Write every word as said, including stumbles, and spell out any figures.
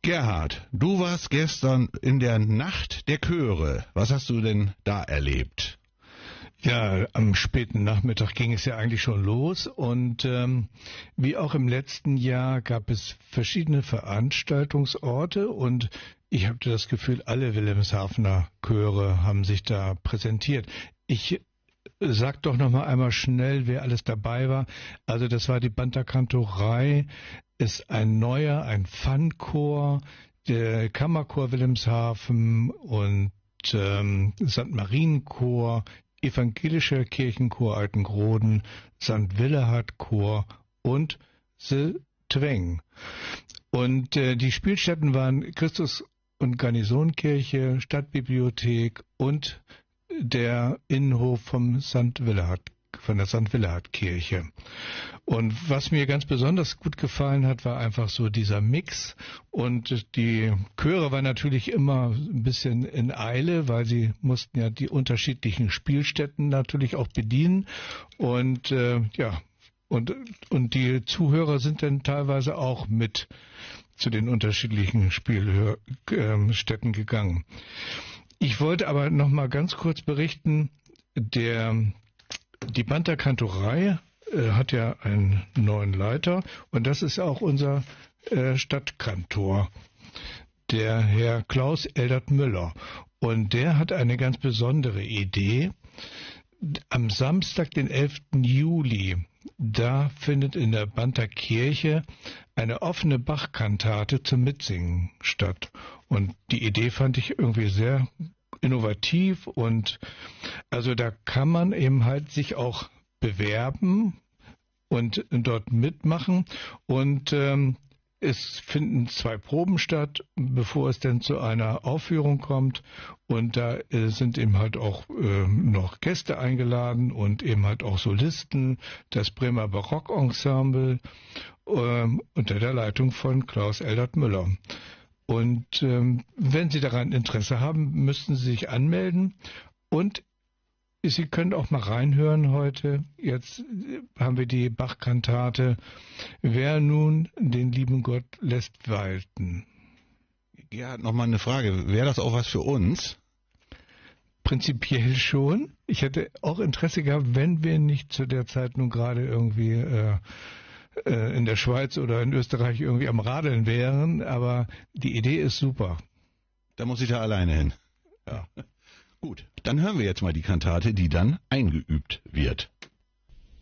Gerhard, du warst gestern in der Nacht der Chöre. Was hast du denn da erlebt? Ja, am späten Nachmittag ging es ja eigentlich schon los und ähm, wie auch im letzten Jahr gab es verschiedene Veranstaltungsorte und ich hatte das Gefühl, alle Wilhelmshavener Chöre haben sich da präsentiert. Ich sag doch noch mal einmal schnell, wer alles dabei war. Also das war die Banterkantorei, ist ein neuer, ein Pfannchor, der Kammerchor Wilhelmshaven und ähm, Sankt Marienchor, Evangelischer Kirchenchor Altengroden, Sankt Willehad Chor und The Tweng. Und äh, die Spielstätten waren Christus- und Garnisonkirche, Stadtbibliothek und der Innenhof vom Sankt Willehad, von der Sankt Willehad Kirche. Und was mir ganz besonders gut gefallen hat, war einfach so dieser Mix. Und die Chöre waren natürlich immer ein bisschen in Eile, weil sie mussten ja die unterschiedlichen Spielstätten natürlich auch bedienen. Und äh, ja, und, und die Zuhörer sind dann teilweise auch mit zu den unterschiedlichen Spielstätten gegangen. Ich wollte aber noch mal ganz kurz berichten, der, die Banterkantorei äh, hat ja einen neuen Leiter und das ist auch unser äh, Stadtkantor, der Herr Klaus Eldert Müller. Und der hat eine ganz besondere Idee. Am Samstag, den elften Juli, da findet in der Banterkirche eine offene Bachkantate zum Mitsingen statt. Und die Idee fand ich irgendwie sehr innovativ und also da kann man eben halt sich auch bewerben und dort mitmachen und ähm, es finden zwei Proben statt, bevor es denn zu einer Aufführung kommt und da äh, sind eben halt auch äh, noch Gäste eingeladen und eben halt auch Solisten, das Bremer Barockensemble äh, unter der Leitung von Klaus Eldert Müller. Und ähm, wenn Sie daran Interesse haben, müssten Sie sich anmelden und Sie können auch mal reinhören heute. Jetzt haben wir die Bachkantate Wer nun den lieben Gott lässt walten. Ja, nochmal eine Frage. Wäre das auch was für uns? Prinzipiell schon. Ich hätte auch Interesse gehabt, wenn wir nicht zu der Zeit nun gerade irgendwie äh, äh, in der Schweiz oder in Österreich irgendwie am Radeln wären. Aber die Idee ist super. Da muss ich da alleine hin. Ja. Gut, dann hören wir jetzt mal die Kantate, die dann eingeübt wird.